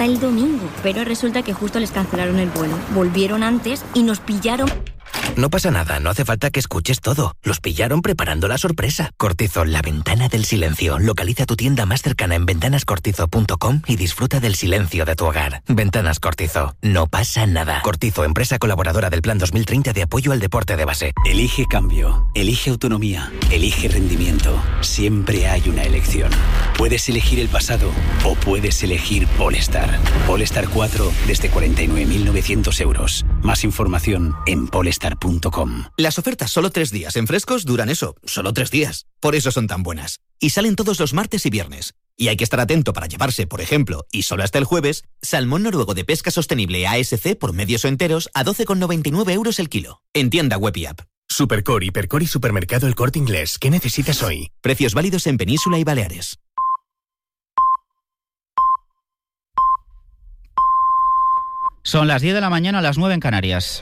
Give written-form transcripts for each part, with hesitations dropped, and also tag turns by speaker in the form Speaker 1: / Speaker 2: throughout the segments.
Speaker 1: hasta el domingo. Pero resulta que justo les cancelaron el vuelo. Volvieron antes y nos pillaron.
Speaker 2: No pasa nada, no hace falta que escuches todo. Los pillaron preparando la sorpresa. Cortizo, la ventana del silencio. Localiza tu tienda más cercana en ventanascortizo.com y disfruta del silencio de tu hogar. Ventanas Cortizo, no pasa nada. Cortizo, empresa colaboradora del Plan 2030 de apoyo al deporte de base.
Speaker 3: Elige cambio, elige autonomía, elige rendimiento. Siempre hay una elección. Puedes elegir el pasado o puedes elegir Polestar. Polestar 4 desde 49.900 euros. Más información en polestar.com.
Speaker 4: Las ofertas solo 3 días en Frescos duran eso, solo 3 días. Por eso son tan buenas. Y salen todos los martes y viernes. Y hay que estar atento para llevarse, por ejemplo, y solo hasta el jueves, salmón noruego de pesca sostenible ASC por medios o enteros a 12,99 euros el kilo. En tienda web y app.
Speaker 5: Supercore, Hipercore y Supermercado El Corte Inglés. ¿Qué necesitas hoy?
Speaker 4: Precios válidos en Península y Baleares.
Speaker 6: Son las 10 de la mañana, a las 9 en Canarias.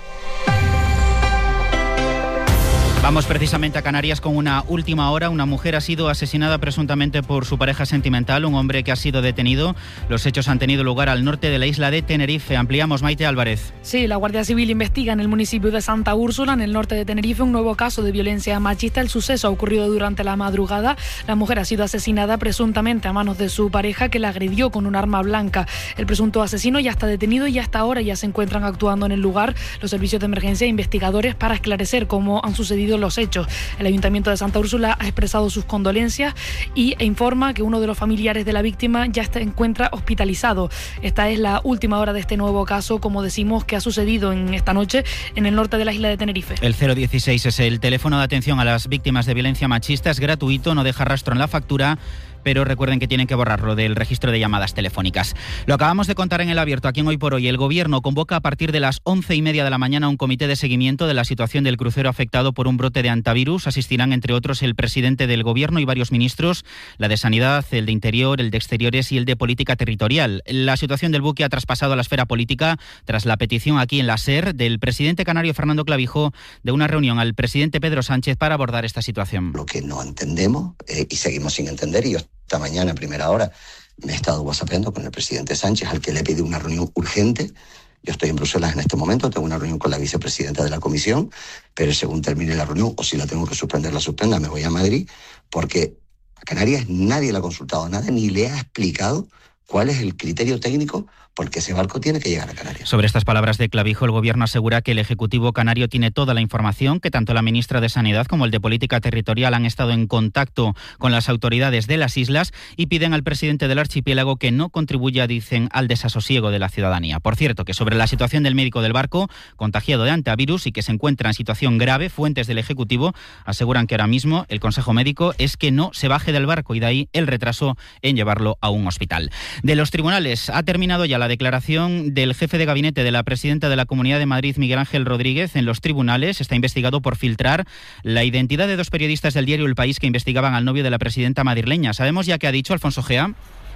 Speaker 6: Vamos precisamente a Canarias con una última hora. Una mujer ha sido asesinada presuntamente por su pareja sentimental, un hombre que ha sido detenido. Los hechos han tenido lugar al norte de la isla de Tenerife. Ampliamos, Maite Álvarez.
Speaker 7: Sí, la Guardia Civil investiga en el municipio de Santa Úrsula, en el norte de Tenerife, un nuevo caso de violencia machista. El suceso ha ocurrido durante la madrugada. La mujer ha sido asesinada presuntamente a manos de su pareja, que la agredió con un arma blanca. El presunto asesino ya está detenido y hasta ahora ya se encuentran actuando en el lugar los servicios de emergencia e investigadores para esclarecer cómo han sucedido los hechos. El Ayuntamiento de Santa Úrsula ha expresado sus condolencias e informa que uno de los familiares de la víctima ya se encuentra hospitalizado. Esta es la última hora de este nuevo caso, como decimos, que ha sucedido en esta noche en el norte de la isla de Tenerife.
Speaker 6: El 016 es el teléfono de atención a las víctimas de violencia machista. Es gratuito, no deja rastro en la factura, pero recuerden que tienen que borrarlo del registro de llamadas telefónicas. Lo acabamos de contar en El Abierto, aquí en Hoy por Hoy. El Gobierno convoca a partir de las 11:30 de la mañana un comité de seguimiento de la situación del crucero afectado por un brote de antivirus. Asistirán, entre otros, el presidente del Gobierno y varios ministros, la de Sanidad, el de Interior, el de Exteriores y el de Política Territorial. La situación del buque ha traspasado a la esfera política tras la petición aquí en la SER del presidente canario Fernando Clavijo de una reunión al presidente Pedro Sánchez para abordar esta situación.
Speaker 8: Lo que no entendemos y seguimos sin entender, y yo esta mañana a primera hora me he estado whatsappeando con el presidente Sánchez, al que le he pedido una reunión urgente. Yo estoy en Bruselas en este momento, tengo una reunión con la vicepresidenta de la Comisión, pero según termine la reunión, o si la tengo que suspender, la suspenda, me voy a Madrid, porque a Canarias nadie le ha consultado nada, ni le ha explicado cuál es el criterio técnico porque ese barco tiene que llegar a Canarias.
Speaker 6: Sobre estas palabras de Clavijo, el Gobierno asegura que el Ejecutivo canario tiene toda la información, que tanto la ministra de Sanidad como el de Política Territorial han estado en contacto con las autoridades de las islas y piden al presidente del archipiélago que no contribuya, dicen, al desasosiego de la ciudadanía. Por cierto, que sobre la situación del médico del barco, contagiado de antivirus y que se encuentra en situación grave, fuentes del Ejecutivo aseguran que ahora mismo el consejo médico es que no se baje del barco y de ahí el retraso en llevarlo a un hospital. De los tribunales ha terminado ya la declaración del jefe de gabinete de la presidenta de la Comunidad de Madrid, Miguel Ángel Rodríguez, en los tribunales. Está investigado por filtrar la identidad de 2 periodistas del diario El País que investigaban al novio de la presidenta madrileña. ¿Sabemos ya qué ha dicho Alfonso Gea?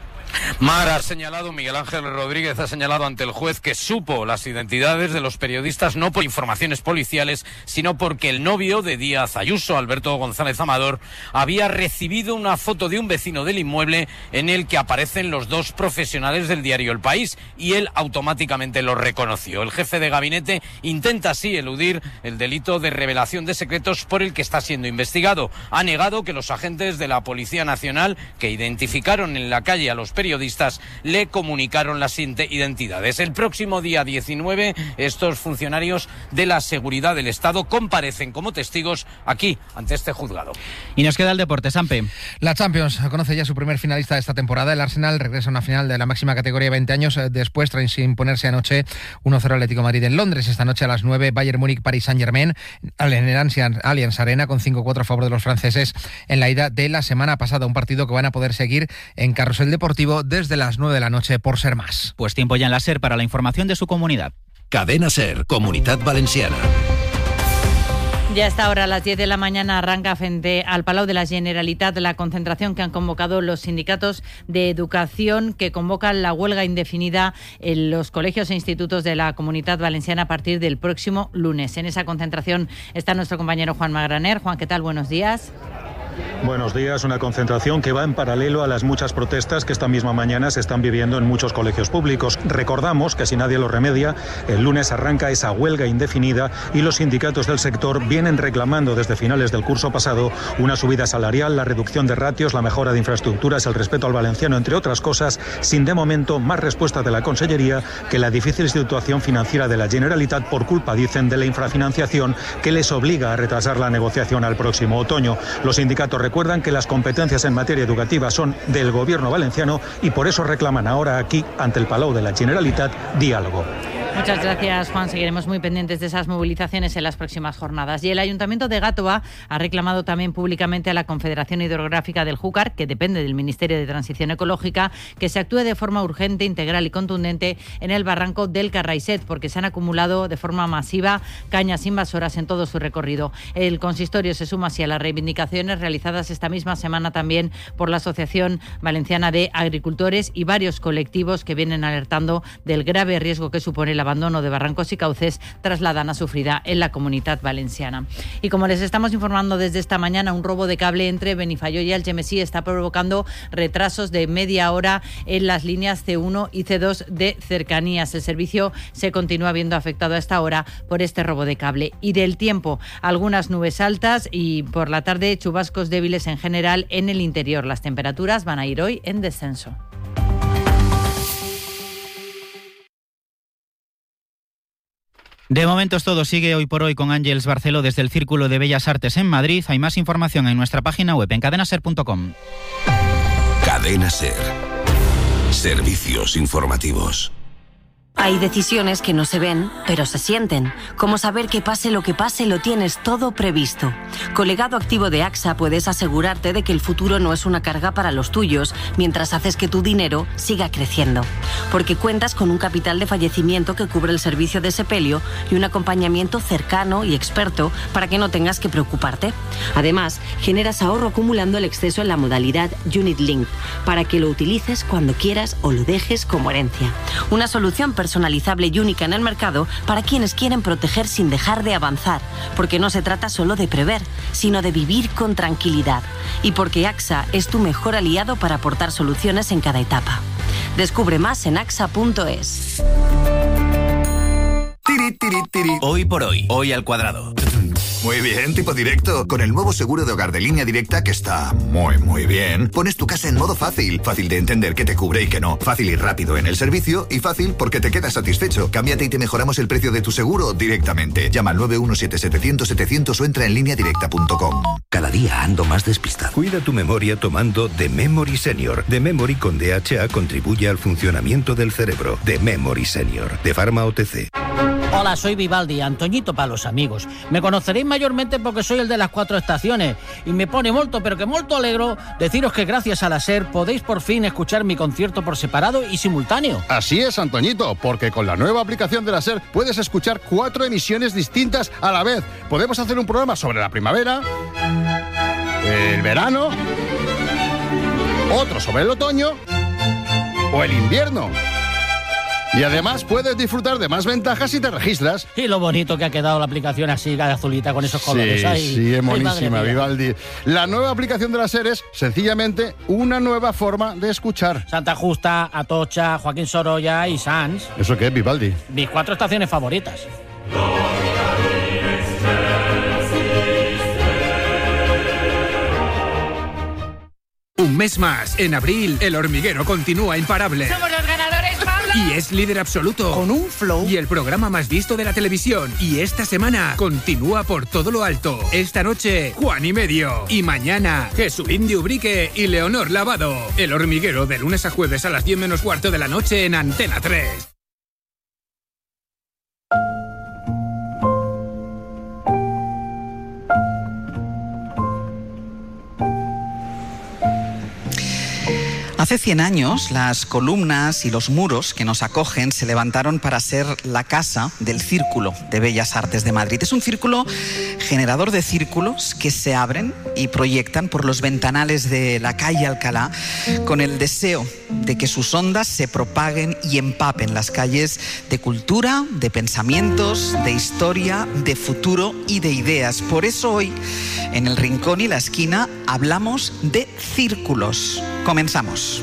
Speaker 9: Mar ha señalado, Miguel Ángel Rodríguez ha señalado ante el juez que supo las identidades de los periodistas no por informaciones policiales, sino porque el novio de Díaz Ayuso, Alberto González Amador, había recibido una foto de un vecino del inmueble en el que aparecen los 2 profesionales del diario El País y él automáticamente lo reconoció. El jefe de gabinete intenta así eludir el delito de revelación de secretos por el que está siendo investigado. Ha negado que los agentes de la Policía Nacional que identificaron en la calle a los periodistas le comunicaron las identidades. El próximo día 19, estos funcionarios de la seguridad del Estado comparecen como testigos aquí, ante este juzgado.
Speaker 6: Y nos queda el deporte, Sampe.
Speaker 10: La Champions conoce ya su primer finalista de esta temporada. El Arsenal regresa a una final de la máxima categoría de 20 años después, tras imponerse anoche 1-0 Atlético de Madrid en Londres. Esta noche a las 9, Bayern Múnich, Paris Saint-Germain, en el Allianz Arena, con 5-4 a favor de los franceses en la ida de la semana pasada. Un partido que van a poder seguir en Carrusel Deportivo desde las 9 de la noche por Ser Más.
Speaker 6: Pues tiempo ya en la SER para la información de su comunidad.
Speaker 2: Cadena SER, Comunidad Valenciana.
Speaker 11: Ya a esta hora, a las 10 de la mañana, arranca frente al Palau de la Generalitat la concentración que han convocado los sindicatos de educación, que convocan la huelga indefinida en los colegios e institutos de la Comunidad Valenciana a partir del próximo lunes. En esa concentración está nuestro compañero Juan Magraner. Juan, ¿qué tal? Buenos días.
Speaker 12: Buenos días. Una concentración que va en paralelo a las muchas protestas que esta misma mañana se están viviendo en muchos colegios públicos. Recordamos que si nadie lo remedia, el lunes arranca esa huelga indefinida y los sindicatos del sector vienen reclamando desde finales del curso pasado una subida salarial, la reducción de ratios, la mejora de infraestructuras, el respeto al valenciano, entre otras cosas, sin de momento más respuesta de la Consellería que la difícil situación financiera de la Generalitat por culpa, dicen, de la infrafinanciación que les obliga a retrasar la negociación al próximo otoño. Los sindicatos recuerdan que las competencias en materia educativa son del Gobierno valenciano y por eso reclaman ahora aquí, ante el Palau de la Generalitat, diálogo.
Speaker 11: Muchas gracias, Juan. Seguiremos muy pendientes de esas movilizaciones en las próximas jornadas. Y el Ayuntamiento de Gàtova ha reclamado también públicamente a la Confederación Hidrográfica del Júcar, que depende del Ministerio de Transición Ecológica, que se actúe de forma urgente, integral y contundente en el barranco del Carraiset, porque se han acumulado de forma masiva cañas invasoras en todo su recorrido. El consistorio se suma así a las reivindicaciones realizadas esta misma semana también por la Asociación Valenciana de Agricultores y varios colectivos que vienen alertando del grave riesgo que supone el abandono de barrancos y cauces tras la dana sufrida en la Comunitat Valenciana. Y como les estamos informando desde esta mañana, un robo de cable entre Benifaió y Algemesí está provocando retrasos de media hora en las líneas C1 y C2 de cercanías. El servicio se continúa viendo afectado a esta hora por este robo de cable. Y del tiempo, algunas nubes altas y por la tarde chubascos débiles en general en el interior. Las temperaturas van a ir hoy en descenso.
Speaker 6: De momento es todo. Sigue Hoy por Hoy con Ángeles Barceló desde el Círculo de Bellas Artes en Madrid. Hay más información en nuestra página web en cadenaser.com.
Speaker 13: Cadena Ser. Servicios informativos.
Speaker 14: Hay decisiones que no se ven, pero se sienten. Como saber que pase lo tienes todo previsto. Con Legado Activo de AXA puedes asegurarte de que el futuro no es una carga para los tuyos, mientras haces que tu dinero siga creciendo. Porque cuentas con un capital de fallecimiento que cubre el servicio de sepelio y un acompañamiento cercano y experto para que no tengas que preocuparte. Además, generas ahorro acumulando el exceso en la modalidad Unit Linked, para que lo utilices cuando quieras o lo dejes como herencia. Una solución personalizable y única en el mercado para quienes quieren proteger sin dejar de avanzar, porque no se trata solo de prever, sino de vivir con tranquilidad, y porque AXA es tu mejor aliado para aportar soluciones en cada etapa. Descubre más en axa.es.
Speaker 2: Hoy por hoy, hoy al cuadrado.
Speaker 15: Muy bien, tipo directo. Con el nuevo seguro de hogar de Línea Directa, que está muy bien, pones tu casa en modo fácil. Fácil de entender qué te cubre y qué no. Fácil y rápido en el servicio y fácil porque te quedas satisfecho. Cámbiate y te mejoramos el precio de tu seguro directamente. Llama al 917-700-700 o entra en lineadirecta.com.
Speaker 2: Cada día ando más despistado.
Speaker 16: Cuida tu memoria tomando The Memory Senior. The Memory con DHA contribuye al funcionamiento del cerebro. The Memory Senior, de Pharma OTC.
Speaker 17: Hola, soy Vivaldi, Antoñito para los amigos. Me conoceréis mayormente porque soy el de las 4 estaciones y me pone molto, pero que molto alegro deciros que gracias a la SER podéis por fin escuchar mi concierto por separado y simultáneo.
Speaker 18: Así es, Antoñito, porque con la nueva aplicación de la SER puedes escuchar 4 emisiones distintas a la vez. Podemos hacer un programa sobre la primavera, el verano, otro sobre el otoño o el invierno. Y además puedes disfrutar de más ventajas si te registras.
Speaker 17: Y lo bonito que ha quedado la aplicación así, azulita, con esos colores.
Speaker 18: Sí, es monísima, Vivaldi. La nueva aplicación de la SER es sencillamente una nueva forma de escuchar.
Speaker 17: Santa Justa, Atocha, Joaquín Sorolla y Sanz.
Speaker 18: ¿Eso qué es, Vivaldi?
Speaker 17: Mis 4 estaciones favoritas.
Speaker 19: Un mes más, en abril, El Hormiguero continúa imparable.
Speaker 20: ¡Somos los ganadores, Pablo!
Speaker 19: Y es líder absoluto.
Speaker 20: Con un flow.
Speaker 19: Y el programa más visto de la televisión. Y esta semana continúa por todo lo alto. Esta noche, Juan y Medio. Y mañana, Jesulín de Ubrique y Leonor Lavado. El Hormiguero, de lunes a jueves a las 10 menos cuarto de la noche en Antena 3.
Speaker 20: Hace 100 años, las columnas y los muros que nos acogen se levantaron para ser la casa del Círculo de Bellas Artes de Madrid. Es un círculo generador de círculos que se abren y proyectan por los ventanales de la calle Alcalá con el deseo de que sus ondas se propaguen y empapen las calles de cultura, de pensamientos, de historia, de futuro y de ideas. Por eso hoy, en El Rincón y la Esquina, hablamos de círculos. Comenzamos.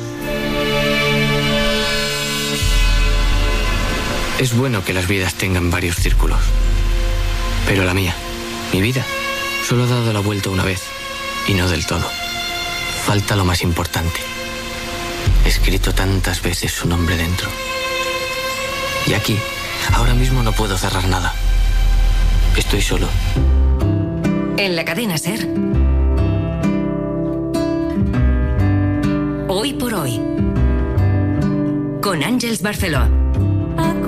Speaker 21: Es bueno que las vidas tengan varios círculos, pero la mía, mi vida, solo ha dado la vuelta una vez y no del todo. Falta lo más importante. He escrito tantas veces su nombre dentro. Y aquí, ahora mismo no puedo cerrar nada. Estoy solo.
Speaker 22: En la cadena SER. Hoy por hoy. Con Àngels Barceló.